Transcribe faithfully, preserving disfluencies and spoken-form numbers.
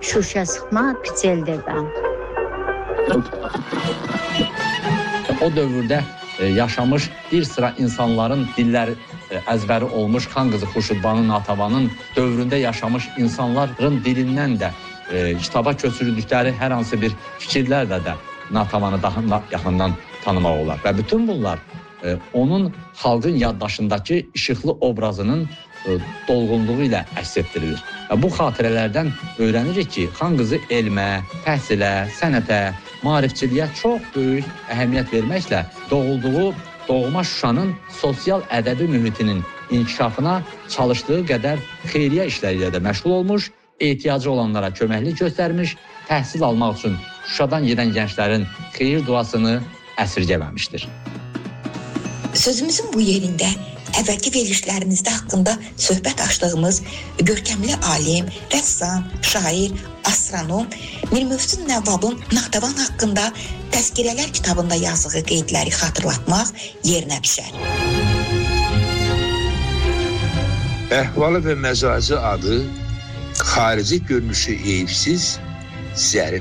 şuşə sıxma piçeldir ben. O dövrdə e, yaşamış bir sıra insanların dilləri e, əzbəri olmuş Xan qızı Xurşudbanu Natavanın dövründə yaşamış insanların dilindən də e, kitaba köçürüldükləri hər hansı bir fikirlərlə də Natavanı daha yaxından tanımaq olar. Və bütün bunlar e, onun xalqın yaddaşındakı işıqlı obrazının e, dolğunluğu ilə əks etdirilir. Və bu xatirələrdən öyrənirik ki, Xan qızı elmə, təhsilə, sənətə, maarifçiliyə çox böyük əhəmiyyət verməklə doğulduğu doğma Şuşanın sosial ədəbi mühitinin inkişafına çalışdığı qədər xeyriyyə işləri ilə də məşğul olmuş, ehtiyacı olanlara köməklik göstərmiş, təhsil almaq üçün Şuşadan gedən gənclərin xeyir duasını əsirgəməmişdir. Sözümüzün bu yerində əvvəlki verilişlərimizdə haqqında söhbət açdığımız görkəmli alim, rəssam, şair, astronom Mir Möhsün Nəvvabın Natavan haqqında Təzkirələr kitabında yazdığı qeydləri xatırlatmaq yerinə düşər. Əhvalı və məzacı adı xarici görünüşü eyibsiz, zərif